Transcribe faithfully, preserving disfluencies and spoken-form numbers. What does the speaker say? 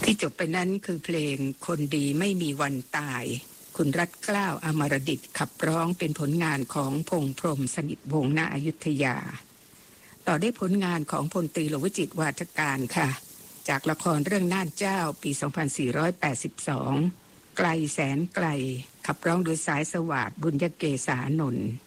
ที่จบไปนั้นคือเพลงคนดีไม่มีวันตายคุณรัตเกล้าอมรดิตขับร้องเป็นผลงานของพงษ์พรหมสนิทวงศ์ณอยุธยาต่อได้ผลงานของพลตรีหลวงวิจิตรวาทการค่ะจากละครเรื่องน่านเจ้าปีสองพันสี่ร้อยแปดสิบสองไกลแสนไกลขับร้องโดยสายสวัสดิ์บุญยเกษานนท์